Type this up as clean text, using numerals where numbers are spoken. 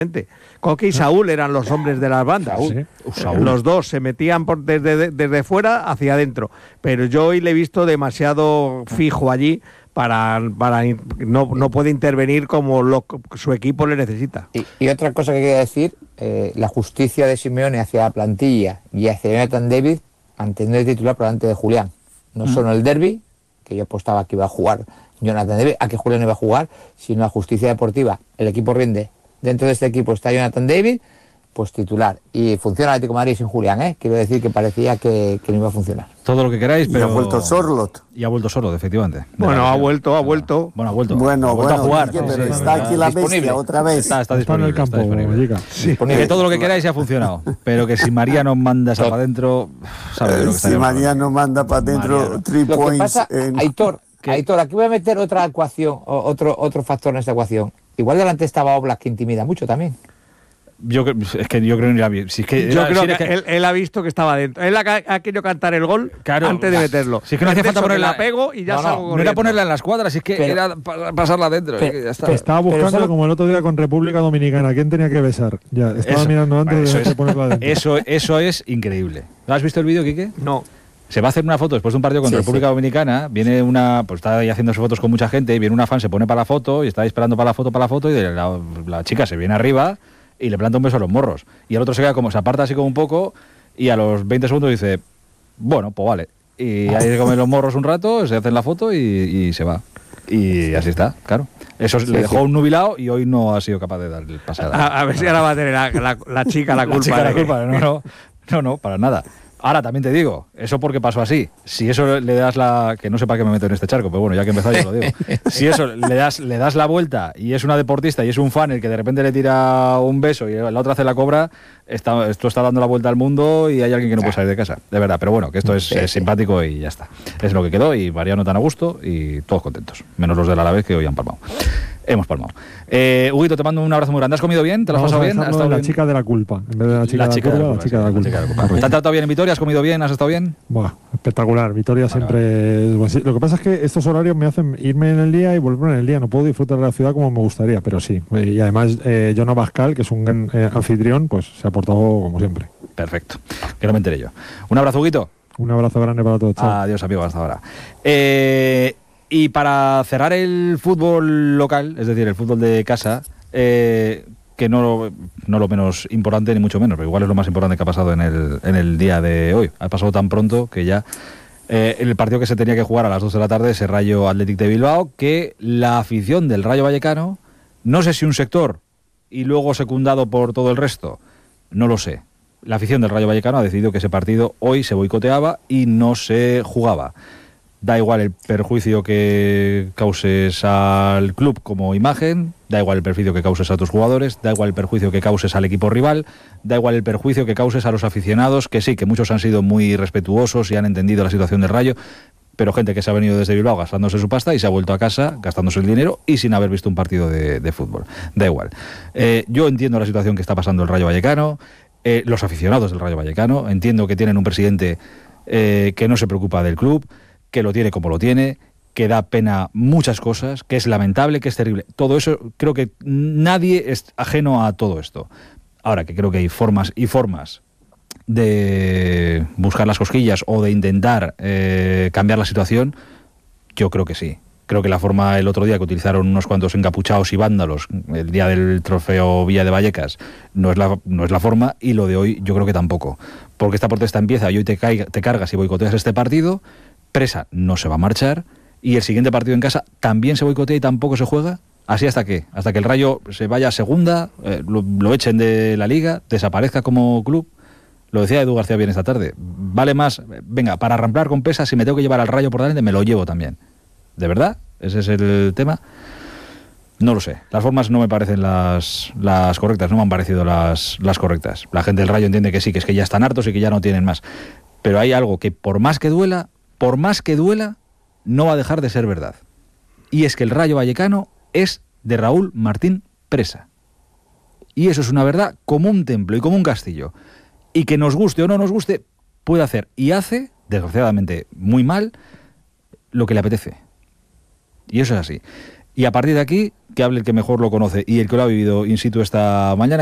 Coque y Saúl eran los hombres de las bandas. Saúl. Los dos se metían desde fuera hacia adentro. Pero yo hoy le he visto demasiado fijo allí para no puede intervenir como su equipo le necesita. Y otra cosa que quería decir, la justicia de Simeone hacia la plantilla y hacia Jonathan David, manteniendo el titular por delante de Julián. No solo el derbi, que yo apostaba que iba a jugar Jonathan David, a que Julián iba a jugar, sino la justicia deportiva. El equipo rinde. Dentro de este equipo está Jonathan David, pues titular. Y funciona el Atlético de Madrid sin Julián, ¿eh? Quiero decir que parecía que no iba a funcionar. Todo lo que queráis, pero... Y ha vuelto Sorlot. Y ha vuelto Sorlot, efectivamente. Bueno, ha vuelto. Bueno, ha vuelto. Bueno, a jugar. Pero Sí, está aquí la bestia otra vez. Está disponible. En el campo, Sí. Que todo lo que queráis ya ha funcionado. Pero que si Mariano manda esa para adentro... Si Mariano manda para adentro 3 Lo que points... pasa, Aitor, aquí voy a meter otra ecuación, otro factor en esta ecuación. Igual delante estaba Oblak, que intimida mucho también. Yo creo que no era bien. Yo creo que él ha visto que estaba dentro. Él ha querido cantar el gol antes de meterlo. Si es que no hacía falta ponerla. La pego y ya salgo corriendo. No era ponerla en la escuadra, si es que era pasarla adentro. Estaba buscando como el otro día con República Dominicana. ¿Quién tenía que besar? Ya, estaba mirando antes de ponerla dentro. Eso es increíble. ¿No has visto el vídeo, Quique? No. Se va a hacer una foto después de un partido contra República Dominicana. Viene pues está ahí haciéndose fotos con mucha gente. Y viene una fan, se pone para la foto y está esperando para la foto. Y la chica se viene arriba y le planta un beso a los morros. Y el otro se queda como, se aparta así como un poco y a los 20 segundos dice, bueno, pues vale. Y ahí se comen los morros un rato, se hacen la foto y se va. Y así está, claro. Eso le dejó un nubilado y hoy no ha sido capaz de dar el pase. A ver si ahora va a tener la chica la culpa. No, para nada. Ahora, también te digo, eso porque pasó así. Si eso le das que no sé para qué me meto en este charco, pero bueno, ya que he empezado yo lo digo. Si eso le das la vuelta y es una deportista y es un fan el que de repente le tira un beso y la otra hace la cobra, esto está dando la vuelta al mundo y hay alguien que no puede salir de casa. De verdad, pero bueno, que esto es simpático y ya está. Es lo que quedó y Mariano tan a gusto y todos contentos. Menos los del Alavés que hoy han palmado. Hemos palmado. Huguito, te mando un abrazo muy grande. ¿Has comido bien? ¿Te lo has pasado bien? ¿Has estado la bien? chica de la culpa. En vez de la chica de la culpa. ¿Te han tratado bien en Vitoria? ¿Has comido bien? ¿Has estado bien? Buah, espectacular. Vitoria siempre... Lo que pasa es que estos horarios me hacen irme en el día y volverme en el día. No puedo disfrutar de la ciudad como me gustaría, pero sí. Y además, Jono Bascal, que es un gran anfitrión, pues se ha portado como siempre. Perfecto. Que no me enteré yo. Un abrazo, Huguito. Un abrazo grande para todos. Chao. Adiós, amigo. Hasta ahora. Y para cerrar el fútbol local, es decir, el fútbol de casa, que no lo menos importante ni mucho menos, pero igual es lo más importante que ha pasado en el día de hoy. Ha pasado tan pronto que ya el partido que se tenía que jugar a las 2 de la tarde, ese Rayo Athletic de Bilbao, que la afición del Rayo Vallecano, no sé si un sector y luego secundado por todo el resto, no lo sé. La afición del Rayo Vallecano ha decidido que ese partido hoy se boicoteaba y no se jugaba. Da igual el perjuicio que causes al club como imagen, da igual el perjuicio que causes a tus jugadores, da igual el perjuicio que causes al equipo rival, da igual el perjuicio que causes a los aficionados, que sí, que muchos han sido muy respetuosos y han entendido la situación del Rayo, pero gente que se ha venido desde Bilbao gastándose su pasta y se ha vuelto a casa gastándose el dinero y sin haber visto un partido de fútbol. Da igual. Yo entiendo la situación que está pasando el Rayo Vallecano, los aficionados del Rayo Vallecano, entiendo que tienen un presidente que no se preocupa del club, que lo tiene como lo tiene, que da pena muchas cosas, que es lamentable, que es terrible. Todo eso, creo que nadie es ajeno a todo esto. Ahora, que creo que hay formas y formas de buscar las cosquillas o de intentar cambiar la situación, yo creo que sí. Creo que la forma el otro día que utilizaron unos cuantos encapuchados y vándalos el día del trofeo Villa de Vallecas no es la forma, y lo de hoy yo creo que tampoco. Porque esta protesta empieza y hoy te cargas y boicoteas este partido. Presa no se va a marchar y el siguiente partido en casa también se boicotea y tampoco se juega. ¿Así hasta qué? Hasta que el Rayo se vaya a segunda, lo echen de la liga, desaparezca como club. Lo decía Edu García bien esta tarde. Vale más, venga, para ramplar con pesas, si me tengo que llevar al Rayo por delante, me lo llevo también. ¿De verdad? ¿Ese es el tema? No lo sé. Las formas no me parecen las correctas, no me han parecido las correctas. La gente del Rayo entiende que sí, que es que ya están hartos y que ya no tienen más. Pero hay algo que por más que duela, no va a dejar de ser verdad. Y es que el Rayo Vallecano es de Raúl Martín Presa. Y eso es una verdad como un templo y como un castillo. Y que nos guste o no nos guste, puede hacer y hace, desgraciadamente muy mal, lo que le apetece. Y eso es así. Y a partir de aquí, que hable el que mejor lo conoce y el que lo ha vivido in situ esta mañana.